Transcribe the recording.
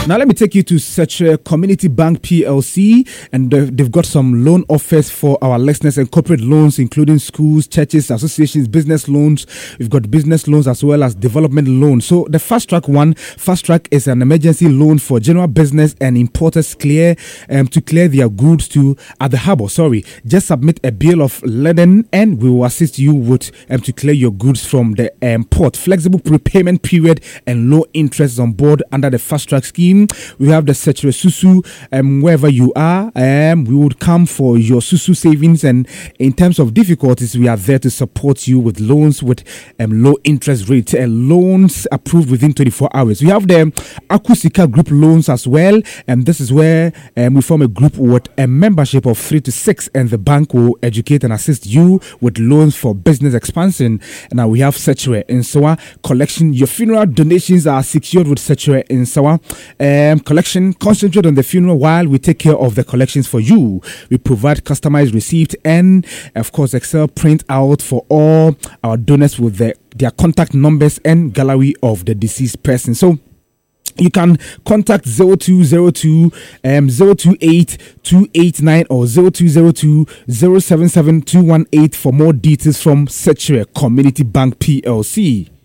Now let me take you to such a Community Bank PLC, and they've got some loan offers for our listeners and corporate loans, including schools, churches, associations, business loans. We've got business loans as well as development loans. So the Fast Track is an emergency loan for general business and importers to clear their goods at the harbor. Just submit a bill of lading and we will assist you with to clear your goods from the port. Flexible prepayment period and low interest on board under the Fast Track scheme. We have the Secure Susu wherever you are. We would come for your Susu savings, and in terms of difficulties, we are there to support you with loans with low interest rate. Loans approved within 24 hours. We have the Akusika group loans as well, and this is where we form a group with a membership of 3 to 6, and the bank will educate and assist you with loans for business expansion. And now we have Secure in Sawa collection. Your funeral donations are secured with Secure in Sawa collection. Concentrate on the funeral while we take care of the collections for you. We provide customized receipt and of course Excel print out for all our donors with their contact numbers and gallery of the deceased person. So you can contact 0202 028 289 or 0202 077 218 for more details from Secure Community Bank PLC.